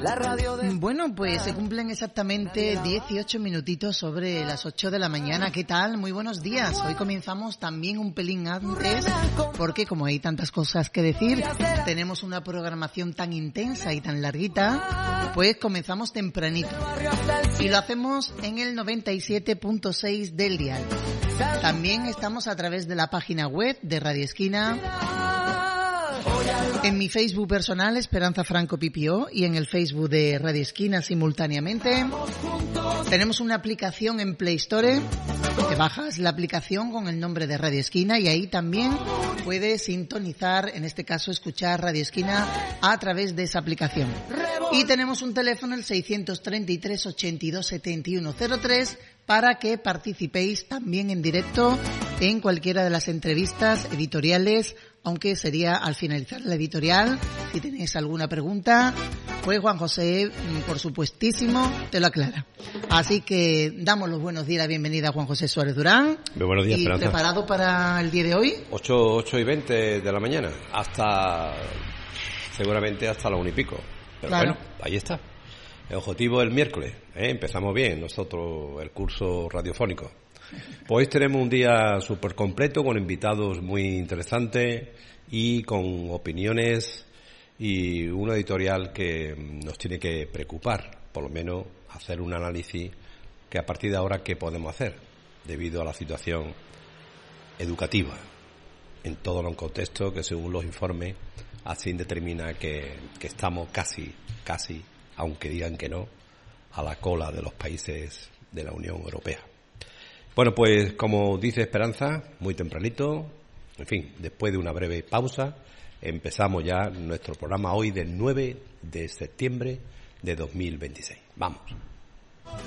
Bueno, pues se cumplen exactamente 18 minutitos sobre las 8 de la mañana. ¿Qué tal? Muy buenos días. Hoy comenzamos también un pelín antes porque como hay tantas cosas que decir, tenemos una programación tan intensa y tan larguita, pues comenzamos tempranito. Y lo hacemos en el 97.6 del dial. También estamos a través de la página web de Radio Esquina, en mi Facebook personal, Esperanza Franco Pipió, y en el Facebook de Radio Esquina simultáneamente. Tenemos una aplicación en Play Store. Te bajas la aplicación con el nombre de Radio Esquina y ahí también puedes sintonizar, en este caso escuchar Radio Esquina a través de esa aplicación. Y tenemos un teléfono, el 633 82 71 03, para que participéis también en directo en cualquiera de las entrevistas editoriales, aunque sería al finalizar la editorial. Si tenéis alguna pregunta, pues Juan José, por supuestísimo, te lo aclara. Así que damos los buenos días, la bienvenida a Juan José Suárez Durán. Muy buenos días, ¿Y Esperanza? preparado para el día de hoy? 8:20 de la mañana, seguramente hasta la 1:00. Pero claro. Bueno, ahí está. El objetivo es el miércoles, empezamos bien nosotros el curso radiofónico. Pues hoy tenemos un día súper completo con invitados muy interesantes y con opiniones y una editorial que nos tiene que preocupar, por lo menos hacer un análisis que a partir de ahora qué podemos hacer debido a la situación educativa en todos los contextos que según los informes así determina que estamos casi, aunque digan que no, a la cola de los países de la Unión Europea. Bueno, pues como dice Esperanza, muy tempranito, en fin, después de una breve pausa, empezamos ya nuestro programa hoy del 9 de septiembre de 2026. Vamos.